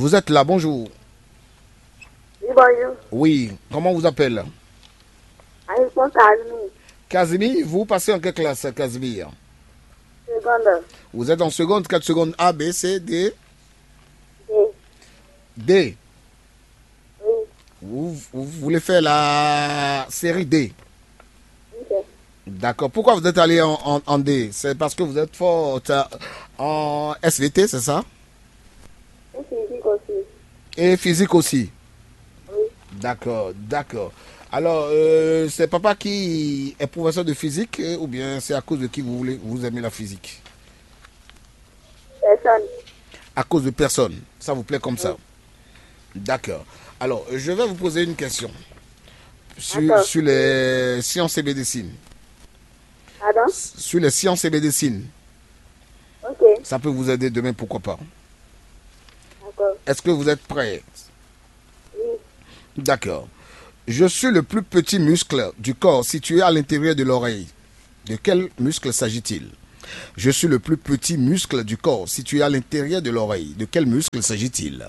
Vous êtes là, bonjour. Oui, bonjour. Oui, comment vous appelez? Je suis Casimir. Casimir, vous passez en quelle classe, Casimir? Seconde. Vous êtes en seconde, 4 secondes A, B, C, D? D. D. Oui. Vous voulez faire la série D? Ok. D'accord. Pourquoi vous êtes allé en D? C'est parce que vous êtes fort en SVT, c'est ça? Et physique aussi. Et physique aussi. Oui. D'accord, d'accord. Alors, c'est papa qui est professeur de physique ou bien c'est à cause de qui vous aimez la physique? Personne. À cause de personne. Ça vous plaît comme Oui. ça? D'accord. Alors, je vais vous poser une question D'accord. sur les sciences et médecine. Pardon? Sur les sciences et médecine. Ok. Ça peut vous aider demain, pourquoi pas. D'accord. Est-ce que vous êtes prêts? Oui. D'accord. Je suis le plus petit muscle du corps situé à l'intérieur de l'oreille. De quel muscle s'agit-il? Je suis le plus petit muscle du corps situé à l'intérieur de l'oreille. De quel muscle s'agit-il?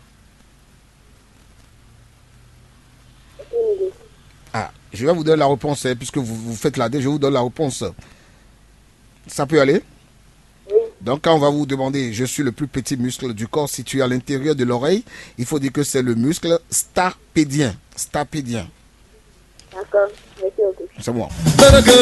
Aucune idée. Ah, je vais vous donner la réponse, puisque vous faites la D, je vous donne la réponse. Ça peut aller? Oui. Donc quand on va vous demander, je suis le plus petit muscle du corps situé à l'intérieur de l'oreille, il faut dire que c'est le muscle stapédien. Stapédien. D'accord. Merci beaucoup. C'est moi.